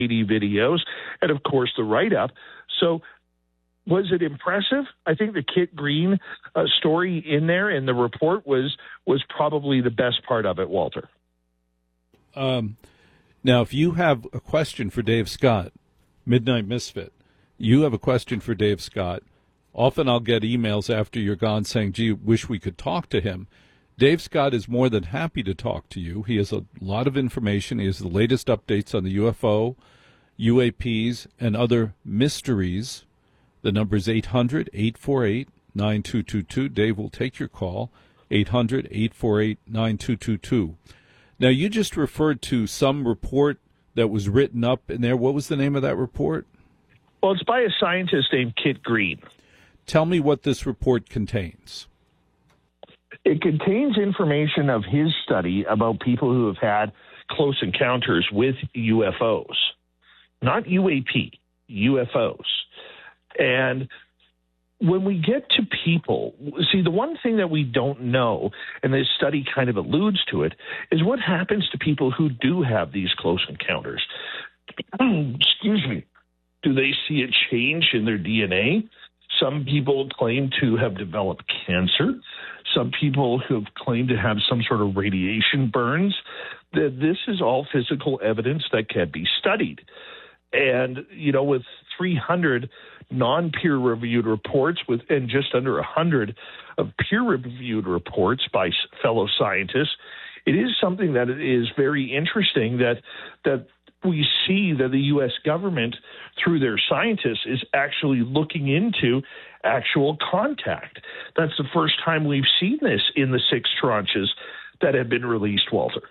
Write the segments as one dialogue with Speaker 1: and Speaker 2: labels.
Speaker 1: videos, and of course the write-up. So was it impressive? I think the Kit Green story in there in the report was probably the best part of it, Walter.
Speaker 2: Now, if you have a question for Dave Scott, Midnight Misfit, you have a question for Dave Scott. Often I'll get emails after you're gone saying, gee, wish we could talk to him. Dave Scott is more than happy to talk to you. He has a lot of information. He has the latest updates on the UFO, UAPs, and other mysteries. The number is 800-848-9222. Dave will take your call, 800-848-9222. Now, you just referred to some report that was written up in there. What was the name of that report?
Speaker 1: Well, it's by a scientist named Kit Green.
Speaker 2: Tell me what this report contains.
Speaker 1: It contains information of his study about people who have had close encounters with UFOs, not UAP, UFOs. And when we get to people, see, the one thing that we don't know, and this study kind of alludes to it, is what happens to people who do have these close encounters. Excuse me. Do they see a change in their DNA? Some people claim to have developed cancer. Some people who have claimed to have some sort of radiation burns. This is all physical evidence that can be studied. And, you know, with 300 non-peer-reviewed reports and just under 100 of peer-reviewed reports by fellow scientists, it is something that is very interesting that we see that the U.S. government, through their scientists, is actually looking into actual contact. That's the first time we've seen this in the 6 tranches that have been released, Walter.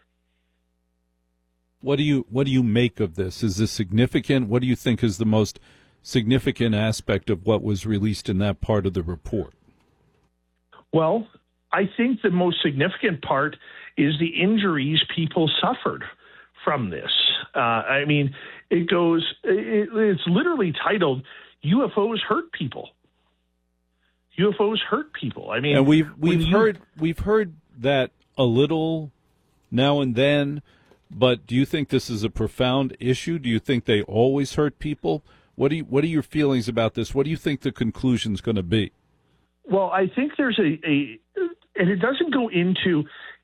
Speaker 2: What do you make of this? Is this significant? What do you think is the most significant aspect of what was released in that part of the report?
Speaker 1: Well, I think the most significant part is the injuries people suffered from this. I mean, it's literally titled "UFOs Hurt People." UFOs hurt people. I mean,
Speaker 2: and we've heard that a little now and then, but do you think this is a profound issue? Do you think they always hurt people? What are your feelings about this? What do you think the conclusion's going to be?
Speaker 1: Well, I think there's and it doesn't go into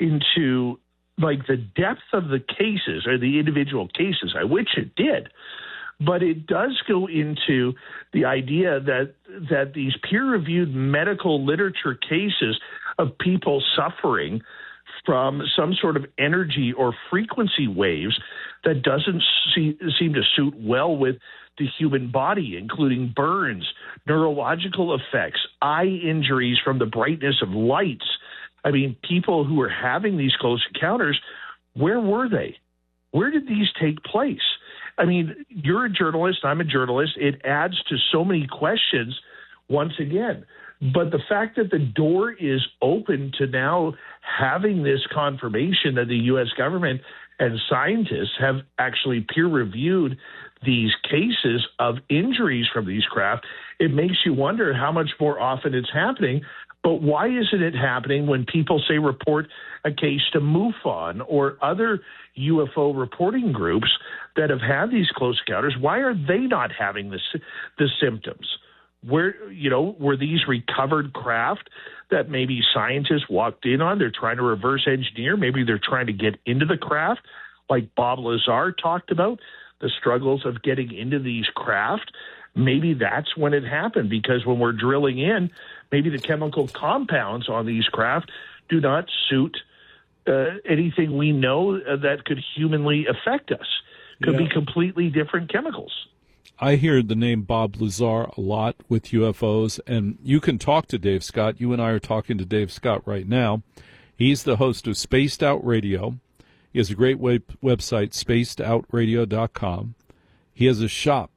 Speaker 1: like the depth of the cases or the individual cases. I wish it did. But it does go into the idea that these peer-reviewed medical literature cases of people suffering from some sort of energy or frequency waves that doesn't seem to suit well with the human body, including burns, neurological effects, eye injuries from the brightness of lights. I mean, people who are having these close encounters, where were they? Where did these take place? I mean, you're a journalist, I'm a journalist. It adds to so many questions once again. But the fact that the door is open to now having this confirmation that the U.S. government and scientists have actually peer-reviewed these cases of injuries from these craft, it makes you wonder how much more often it's happening. But why isn't it happening when people, say, report a case to MUFON or other UFO reporting groups that have had these close encounters? Why are they not having the symptoms? Were these recovered craft that maybe scientists walked in on? They're trying to reverse engineer. Maybe they're trying to get into the craft, like Bob Lazar talked about, the struggles of getting into these craft. Maybe that's when it happened, because when we're drilling in, maybe the chemical compounds on these craft do not suit anything we know that could humanly affect us. Could be completely different chemicals.
Speaker 2: I hear the name Bob Lazar a lot with UFOs, and you can talk to Dave Scott. You and I are talking to Dave Scott right now. He's the host of Spaced Out Radio. He has a great website, spacedoutradio.com. He has a shop,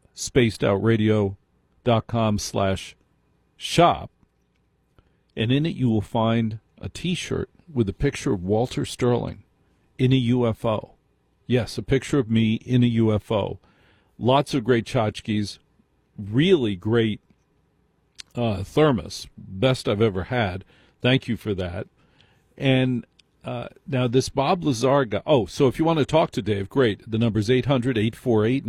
Speaker 2: spacedoutradio.com/shop, and in it you will find a T-shirt with a picture of Walter Sterling in a UFO. Yes, a picture of me in a UFO. Lots of great tchotchkes, really great thermos, best I've ever had. Thank you for that. And now this Bob Lazar guy, so if you want to talk to Dave, great. The number's 800-848